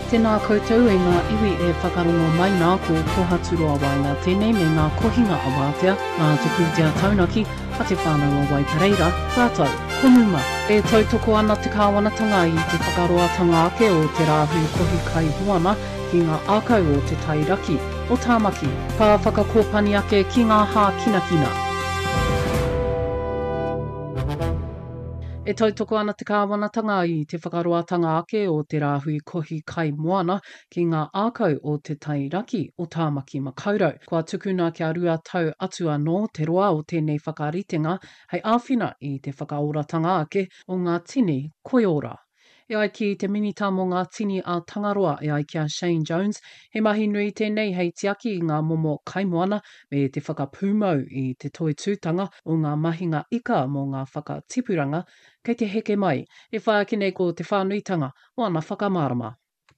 Tēnā koutou e ngā iwi e whakarongo mai nā ko tohaturo awai ngā tēnei me ngā kohinga awatea, ngā te pūtea taunaki, a te whānau awai pareira, rātou, konuma. E tautoko ana te kāwanatanga i te whakaroatanga ake o te rāhui kohi kai huana ki ngā ākau o te tairaki, o tāmaki, ka whakakōpani ake ki ngā hā kinakina. E tautoko ana te kāwanatanga i te whakaroatanga ake o te rāhui kohi kai moana ki ngā ākau o te tairaki o tāmaki makaurau. Kua tukuna kia rua tau atu anō te roa o tēnei whakaritenga hei āwhina i te whakaoratanga ake o ngā tini koiora. E ai ki te minita mō ngā tini a Tangaroa e ai kia Shane Jones, he mahi nui tēnei hei tiaki i ngā momo kaimoana me te whakapūmau i te toitūtanga o ngā mahinga ika mō ngā whakatipuranga, kei te heke mai, e whaakine ko te whānuitanga o ana whakamārama.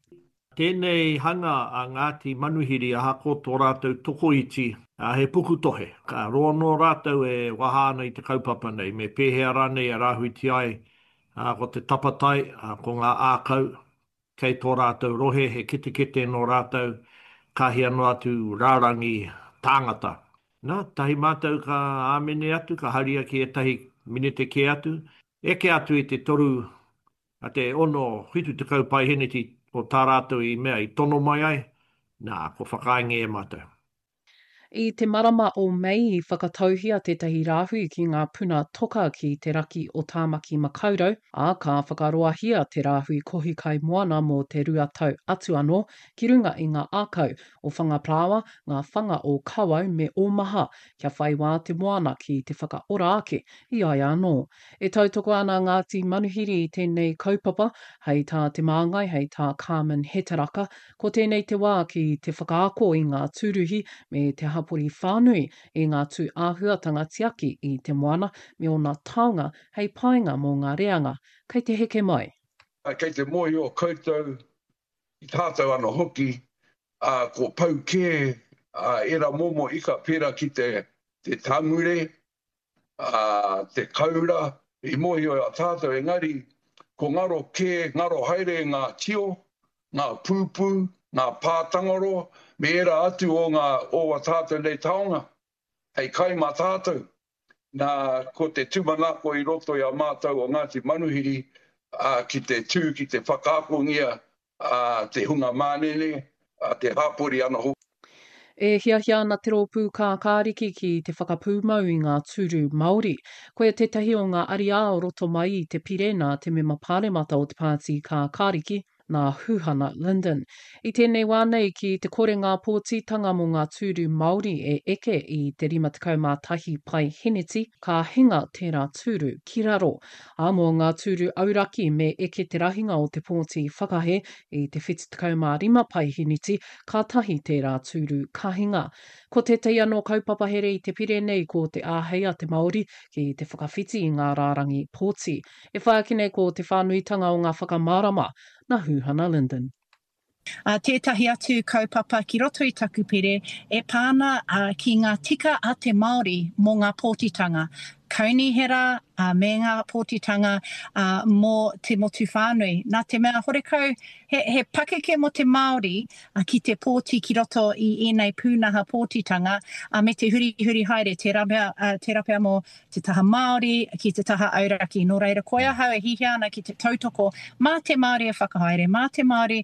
Tēnei hanga a Ngāti Manuhiri a hako tō rātou tokoiti he pukutohe. Ka roa no rātou e wahāna i te kaupapa nei, me pēhea rānei a rāhui ti ai, ko te tapatai, ko ngā ākau, kei tō rātou rohe, he kete no rātou, kahi anō atu rārangi tāngata. Nā, tahi mātou ka āmene atu, ka haria ki e tahi minete ke atu, eke atu i te toru, a te ono whitu te kaupai heneti o tā rātou i mea i tono mai ai, nā, ko whakainge e mātou. I te marama o Mei i whakatauhia tētahi rāhui ki ngā puna toka ki te raki o tāmaki makaurau, a ka whakaroahia te rāhui kohi kai moana mō te rua tau atu anō ki runga i ngā ākau o whangaprawa, ngā whanga o kawau me o maha kia whai wā te moana ki te whakaora ake i ai anō. E tautoko ana Ngāti Manuhiri i tēnei kaupapa, hei tā te māngai, hei tā Carmen Hetaraka, ko tēnei te wā ki te whakaako i ngā tūruhi me te hapori whānui i ngā tū āhuatanga tiaki i te moana me o ngā taonga hei painga mō ngā reanga. Kei te heke mai. Kei te mohi o koutou i tātou ana hoki, ko pau kē, era momo ika pera ki te tangure, te kaura, i mohi o tātou engari, ko ngaro kē, ngaro haere ngā tio, ngā pūpū, ngā pātangaro, me era atu o ngā oa tātou nei taonga, hei kai mā tātou. Nā, ko te tūmanako i roto i a mātou o Ngāti Manuhiri, ki te tū, ki te whakaakongia, te hunga mānene, te hapori ana hoki. E hiahia ana te rōpū kā kāriki ki te whakapūmau i ngā tūru Māori. Koe tētahi o ngā ariā o roto mai i te pirena te mema pāremata o te pāti kā kāriki, nā Huhana Linden. I tēnei wānei ki te kore ngā pōtitanga mō ngā tūru Māori e eke i te 51 pai heneti, ka hinga tērā tūru ki raro. A mō ngā tūru auraki me eke te rahinga o te pōti whakahe i te 75 pai heneti, ka tahi tērā tūru kahinga. Ko tētai anō kaupapa here i te pire nei ko te āhei a te Māori ki te whakawhiti i ngā rārangi pōti. E whaakine ko te whānuitanga o ngā whakamārama, na Huhana Linden. Tētahi atu kaupapa ki roto i taku pire e pāna ki ngā tika a te Māori mō ngā pōtitanga. Kaunihera me ngā pōtitanga mō te motu whānui. Nā te mea horekau, he pakeke mō te Māori ki te pōti ki roto i enei pūnaha pōtitanga me te huri haere, te rapea mō te taha Māori ki te taha auraki. Nō reira, koia hau e hihia ana ki te tautoko mā te Māori e whakahaere, mā te Māori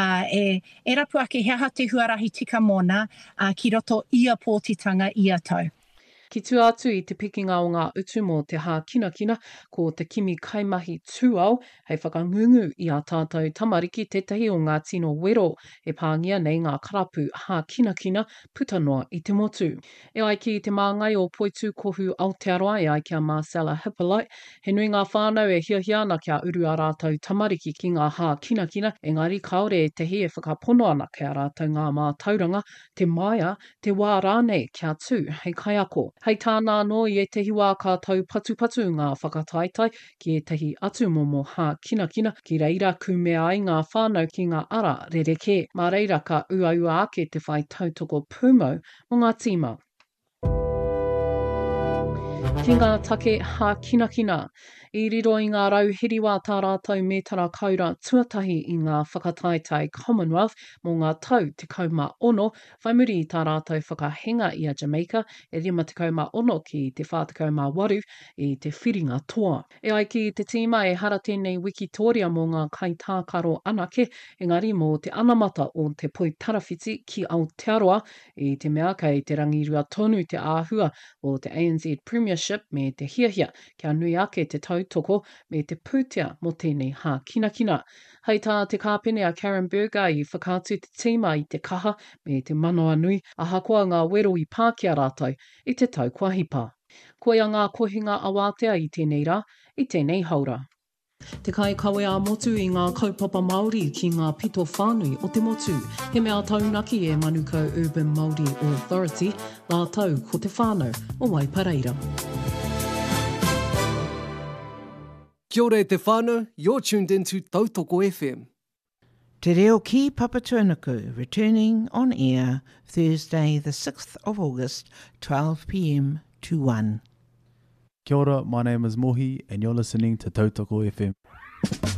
e rapu ake hea te huarahi tika mōna ki roto ia pōtitanga ia tau. Ki tū atu i te pikinga o ngā utu mō te hā kinakina ko te kimi kaimahi tūao hei whakangungu i a tātou tamariki tētahi o ngā tino wero e pāngia nei ngā karapu hā kinakina putanoa i te motu. E ai ki te māngai o Poitu Kohu Aotearoa e ai kia Marcella Hippolyte, he nui ngā whānau e hiahia ana kia uru a rātou tamariki ki ngā hā kinakina, engari kaore e tehi e whakapono ana kia rātou ngā mātauranga, te maia, te wā rānei kia tū hei kaiako. Hei tāna anō i e tehi wā kā tau patu ngā whakataitai ki e tehi atu momo hā kinakina ki reira kumea ai ngā whānau ki ngā ara rereke. Mā reira ka ua ake te whai tautoko pūmau o ngā tīma. Ki ngā take hā kina, I riro I ngā rauhiriwa tā rātou me tara kaura tuatahi I ngā whakataetai Commonwealth mō ngā tau 16, whai muri I tā rātou whakahenga I a Jamaica e 56 ki te 48 I te whiringa toa. E ai ki te tīma e hara tēnei wikitoria mō ngā kaitākaro anake, engari mō te anamata o te poi tarawhiti ki Aotearoa I te mea kei te rangirua tonu te āhua o te ANZ Premiership me te hiahia kia nui ake te tautoko me te pūtea mo tēnei hā kina. Hei tā te kāpene a Karen Berger I whakātu te tīma I te kaha me te manoa nui, a hakoa ngā wero I Pākehā rātou I te tau kua hipa. Koia ngā kohinga awātea I tēnei rā, I tēnei haura. Te kai kawe a motu I ngā kaupapa Māori ki ngā pito whānui o te motu. He mea taunaki e Manukau Urban Māori Authority, la tau ko te whānau o Waipareira. Kia ora e te whānau, you're tuned into Tautoko FM. Te reo ki Papatuanuku, returning on air Thursday the 6th of August, 12 p.m. to 1. Kia ora, my name is Mohi and you're listening to Tautoko FM.